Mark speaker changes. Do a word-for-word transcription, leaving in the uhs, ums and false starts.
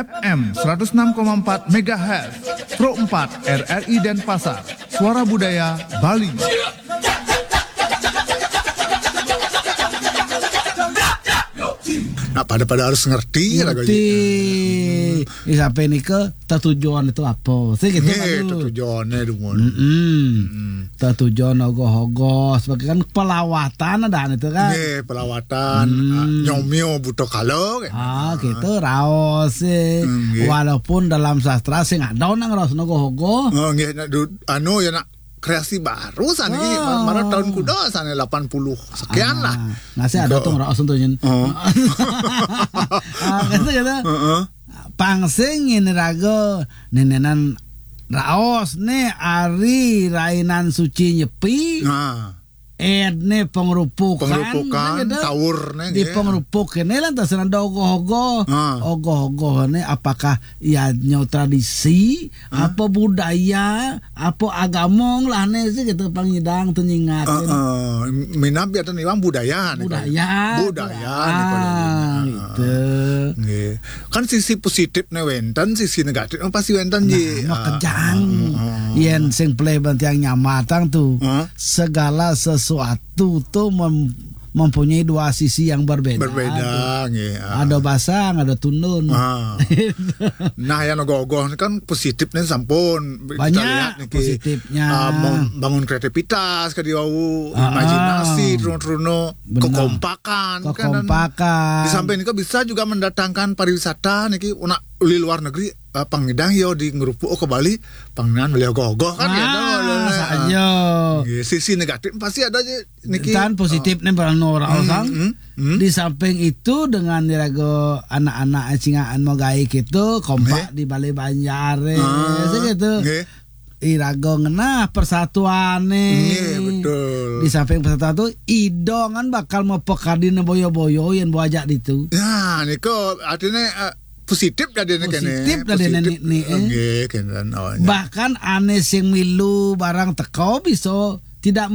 Speaker 1: F M seratus enam koma empat megahertz, Pro empat R R I Denpasar, Suara Budaya Bali.
Speaker 2: Nah, pada-pada harus ngerti
Speaker 3: ngerti hmm. sampai nih ke tujuan itu apa sih gitu
Speaker 2: kan tujuannya dong
Speaker 3: tujuan ogoh-ogoh sebagai kan pelawatan ada itu kan
Speaker 2: nih pelawatan hmm. nyomio butuh kalau
Speaker 3: ah gitu raos sih hmm, walaupun dalam sastra sih nggak ada nang raos ogoh-ogoh
Speaker 2: oh nggih anu ya nak kreasi baru sana ini oh. Mana tahun kuda sana delapan puluh sekian ah, lah
Speaker 3: ngasih ada tuh raos untuknya oh. ah, gitu gitu uh-uh. Pangsing ini rago nenenan raos ne ari rainan suci nyepi nah. Edne pengrupukan
Speaker 2: pengrupukan tawur ne
Speaker 3: di pengrupukan ne lantas ada ogoh-ogoh ah. Ogoh-ogoh ne apakah ya nyaw tradisi ah. Apa budaya apa agamong lah ne sih gitu pangidang tuh nyingatin
Speaker 2: uh, uh, minab ya tuh niwang budaya
Speaker 3: budaya
Speaker 2: budaya
Speaker 3: ah, gitu
Speaker 2: nggih kan sisi positif ne wenten sisi negatif pasti wenten ji
Speaker 3: nah, kejang uh, uh, yen sing play bantiang nyamatang tuh uh. Segala sesuatu Suatu tuh mem, mempunyai dua sisi yang berbeda.
Speaker 2: Berbeda, ya.
Speaker 3: Ada basang, ada tundun. Ah.
Speaker 2: Nah, yang ogoh-ogoh kan positif nih sampun.
Speaker 3: Banyak nih, positifnya.
Speaker 2: Uh, bangun kreativitas, kadiwau, ah, imajinasi, truno-truno, kekompakan.
Speaker 3: Kekompakan.
Speaker 2: Kan, di samping ini bisa juga mendatangkan pariwisata nih, una di luar negeri. Uh, pangidang yo di ngerupuk ke Bali pangidan beliau gogoh kan
Speaker 3: ah, ya saja
Speaker 2: uh, sisi negatif pasti ada aja niki
Speaker 3: kan positif nih barang orang orang mm, mm, mm. Di samping itu dengan dirago anak-anak cingaan mau gaik itu kompak di Bali Banjar uh, gitu okay. Irago ngenah persatuan nih
Speaker 2: betul.
Speaker 3: Di samping persatuan itu idong kan bakal mau pekadin boyo-boyo yang buajak itu
Speaker 2: ya niko artinya uh, positif dah dia
Speaker 3: positif dah dia nih
Speaker 2: okay, kan, oh,
Speaker 3: bahkan aneh sing milu barang tekau bisa tidak